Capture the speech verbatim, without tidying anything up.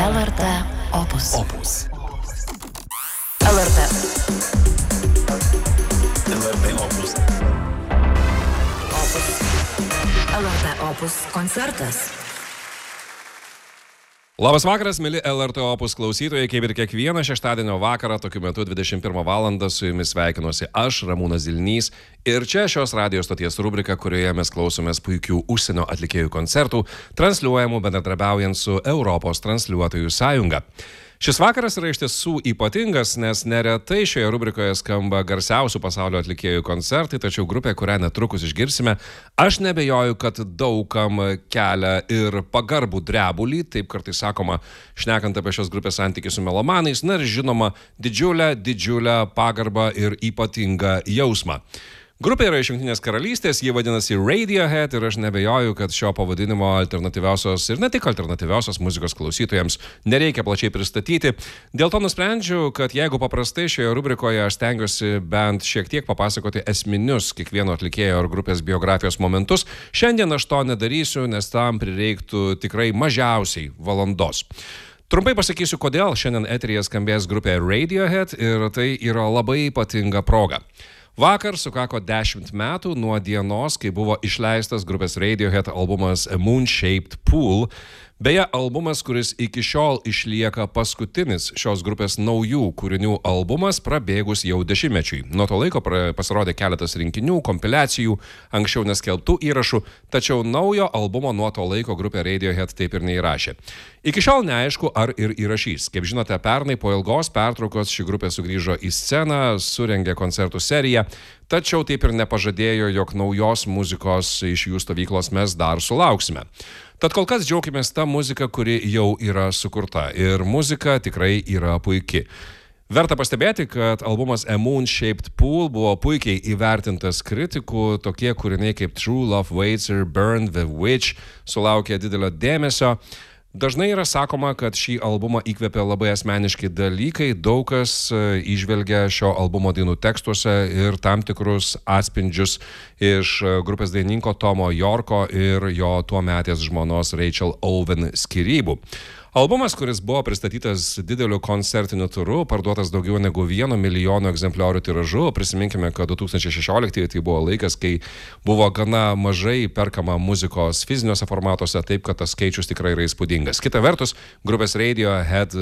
L R T Opus. Opus. L R T. L R T Opus. Opus. L R T Opus koncertas. Labas vakaras, mėly L R T Opus klausytojai, kaip ir kiekvieną šeštadienio vakarą, tokiu metu dvidešimt pirmą valandą su jumis sveikinuosi aš, Ramūnas Zilnys, ir čia šios radijos stoties rubrika, kurioje mes klausomės puikių užsienio atlikėjų koncertų, transliuojamų bendradarbiaujant su Europos transliuotojų sąjunga. Šis vakaras yra iš tiesų ypatingas, nes neretai šioje rubrikoje skamba garsiausių pasaulio atlikėjų koncertai, tačiau grupė, kurią netrukus išgirsime, aš nebejoju, kad daugam kelia ir pagarbų drebulį, taip kartais sakoma, šnekant apie šios grupės santykį su melomanais, na ir žinoma, didžiulę, didžiulę pagarbą ir ypatingą jausmą. Grupė yra iš Jungtinės karalystės, jie vadinasi Radiohead ir aš nebejoju, kad šio pavadinimo alternatyviausios ir ne tik alternatyviausios muzikos klausytojams nereikia plačiai pristatyti. Dėl to nusprendžiau, kad jeigu paprastai šioje rubrikoje aš stengiuosi bent šiek tiek papasakoti esminius kiekvieno atlikėjo ar grupės biografijos momentus, šiandien aš to nedarysiu, nes tam prireiktų tikrai mažiausiai valandos. Trumpai pasakysiu, kodėl šiandien eteryje skambės grupė Radiohead ir tai yra labai ypatinga proga. Vakar sukako dešimt metų nuo dienos, kai buvo išleistas grupės Radiohead albumas A Moon-Shaped Pool. Beje, albumas, kuris iki šiol išlieka paskutinis šios grupės naujų kūrinių albumas prabėgus jau dešimtmečiui. Nuo to laiko pasirodė keletas rinkinių, kompiliacijų, anksčiau neskelbtų įrašų, tačiau naujo albumo nuo to laiko grupė Radiohead taip ir neįrašė. Iki šiol neaišku, ar ir įrašys. Kaip žinote, pernai po ilgos pertraukos ši grupė sugrįžo į sceną, surengė koncertų seriją, tačiau taip ir nepažadėjo, jog naujos muzikos iš jų stovyklos mes dar sulauksime. Tad kol kas džiaukimės tą muziką, kuri jau yra sukurta. Ir muzika tikrai yra puiki. Verta pastebėti, kad albumas A Moon-Shaped Pool buvo puikiai įvertintas kritikų. Tokie kūriniai kaip True Love Waits ir Burn the Witch sulaukė didelio dėmesio. Dažnai yra sakoma, kad šį albumą įkvėpė labai asmeniški dalykai. Daug kas įžvelgia šio albumo dainų tekstuose ir tam tikrus atspindžius iš grupės dainininko Tomo Yorko ir jo tuometės žmonos Rachel Owen skyrybų. Albumas, kuris buvo pristatytas dideliu koncertiniu turu, parduotas daugiau negu vieno milijono egzempliorių tiražu. Prisiminkime, kad du tūkstančiai šešioliktieji tai buvo laikas, kai buvo gana mažai perkama muzikos fiziniuose formatuose, taip kad tas skaičius tikrai yra įspūdingas. Kita vertus, grupės Radiohead